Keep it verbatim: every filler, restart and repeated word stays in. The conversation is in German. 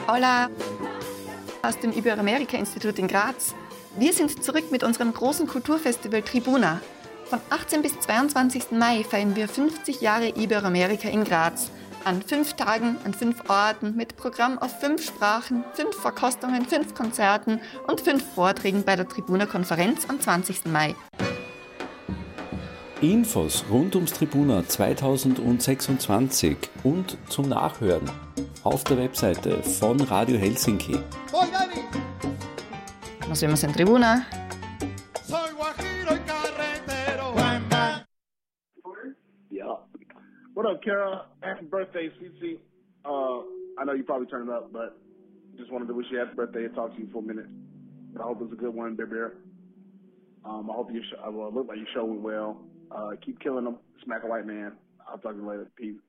Hola aus dem Iberoamerika-Institut in Graz. Wir sind zurück mit unserem großen Kulturfestival Tribuna. Von achtzehnten bis zweiundzwanzigsten Mai feiern wir fünfzig Jahre Iberoamerika in Graz. An fünf Tagen, an fünf Orten, mit Programm auf fünf Sprachen, fünf Verkostungen, fünf Konzerten und fünf Vorträgen bei der Tribuna-Konferenz am zwanzigsten Mai. Infos rund ums Tribuna zweitausendsechsundzwanzig und zum Nachhören auf der Webseite von Radio Helsinki. Nos vemos en Tribuna. Yeah. What up, Kara? Happy birthday, Cece. Uh, I know you probably turned up, but just wanted to wish you happy birthday and talk to you for a minute. I hope it's a good one, Bear Bear. Um, I hope you sh- I will look like your show went well. Uh, keep killing them. Smack a white man. I'll talk to you later. Peace.